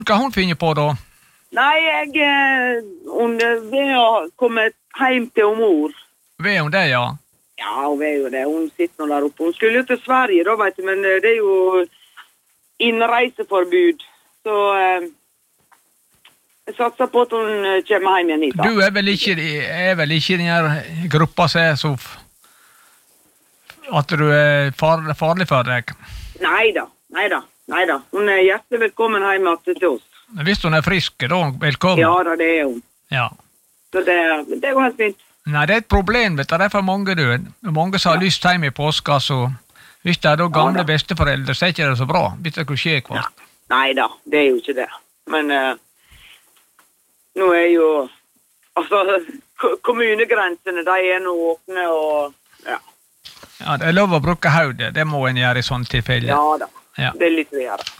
Hva hun finner på da? Nei, hun vil ha kommet hjem til mor. Vet hun det, ja? Ja, hun vet jo det. Hun sitter nå der oppe. Hun skulle jo til Sverige da, vet du, men det er jo innreiseforbud. Så jeg satser på at hun kommer hjem igjen hit. Du er vel ikke i den her gruppa som er så at du er farlig for deg? Neida. Hun er hjertelig velkommen hjem til oss. Hvis hun er frisk, da velkommen. Ja, da, det er hun. Ja. Så det går helt fint. Nei, det er et problem, vet du. Det er for mange, du. Mange som har lyst hjem i påska, så hvis det er da gamle besteforeldre, så er ikke det så bra. Hvis det kunne skje hva. Ja. Neida, det er jo ikke det. Men nå er jo kommunegrensene, de er nå åpne og Ja, det er lov å bruke hodet. Det må en gjøre i sånne tilfeller. Ja da, ja. Det er litt å gjøre.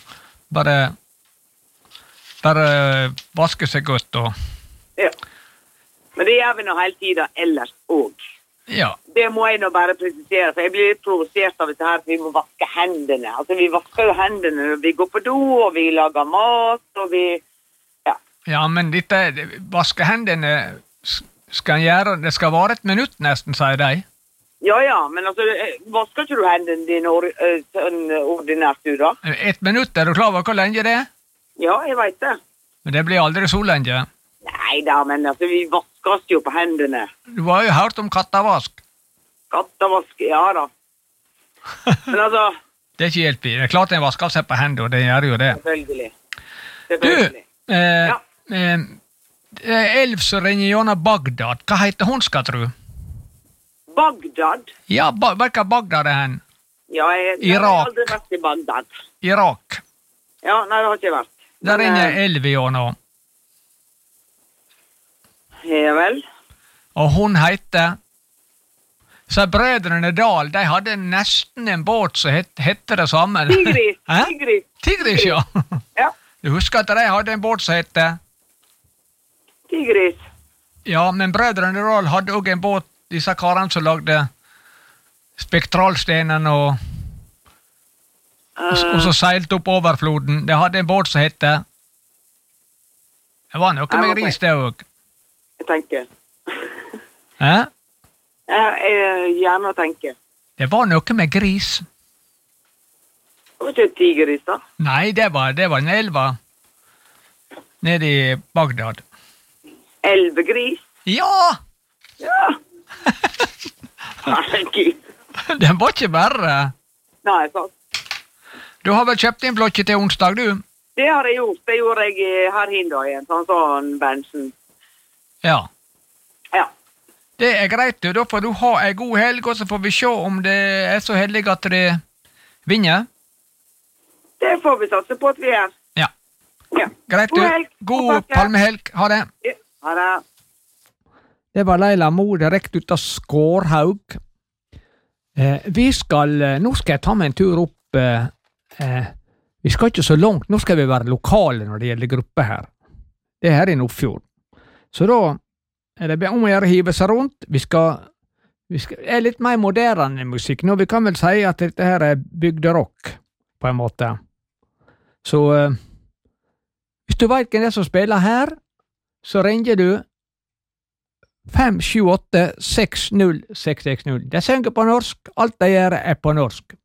Bare vaske seg godt og... Ja. Men det gjør vi nå hele tiden ellers også. Ja. Det må jeg nå bare presisere, for jeg blir litt provosert av dette her, for vi må vaske hendene. Altså, vi vasker jo hendene når vi går på do, og vi lager mat, og vi... Ja, men dette, vaske hendene skal en gjøre, det skal være et minutt nesten, sier de. Ja, men altså, vasker ikke du hendene dine sånn ordinært du da? Et minutt, er du klar over hvor lenge det er? Ja, jeg vet det. Men det blir aldri så lenge. Neida, men altså, vi vasker oss jo på hendene. Du har jo hørt om kattavask. Kattavask, ja da. Men altså... Det er ikke hjelp i. Det er klart en vasker seg på hendene, og det gjør jo det. Selvfølgelig. Du, elv som renner gjennom Bagdad, hva heter hun, skal tro? Bagdad? Ja, hva Bagdad er hen? Ja, jeg har aldri vært i Bagdad. Irak? Ja, nei, det har ikke vært. Der renner elv gjennom. Ja vel. Og hun heter... Så brødrene Dahl, de hadde nesten en båt som hette det samme. Tigris. Tigris, ja. Ja. Du husker at de hadde en båt som hette... Tigris. Ja, men brødrene Dahl hadde også en båt, disse karene som lagde spektralstenen og så seilte opp overfloden. De hadde en båt som hette... Det var noe med gris, det også. Jeg tenker. Hæ? Jeg gjerne tenker. Det var noe med gris. Det var ikke et tigris da? Nei, det var en elva nede i Bagdad. Elvegris? Ja! Ja. Herregud. Den var ikke verre. Nei, sant. Du har vel kjøpt inn blokke til onsdag, du? Det har jeg gjort. Det gjorde jeg her hindagen, sånn Bensen. Ja. Ja. Det er greit, du. Da får du ha en god helg, og så får vi se om det er så heldig at det vinner. Det får vi satse på at vi er. Ja. Greit, du. God helg. God palmehelg. Ha det. Ja, ha det. Det var Leila Mo, direkte ut av Skårhaug. Nå skal jeg ta meg en tur opp. Vi skal ikke så langt. Nå skal vi være lokale når det gjelder gruppe her. Det er her i Nordfjord. Så da er det om å gjøre å hive seg rundt. Vi er litt mer moderne musikk nå. Vi kan vel si at dette her er bygderock, på en måte. Så hvis du vet hvem det er som spiller her, så ringer du 578-60660. De synger på norsk, alt de gjør er på norsk.